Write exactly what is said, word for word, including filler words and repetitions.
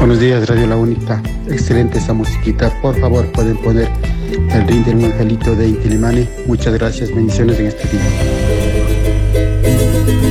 Buenos días, Radio La Única. Excelente esa musiquita. Por favor, pueden poner el ring del angelito de Inti Illimani. Muchas gracias, bendiciones en este día.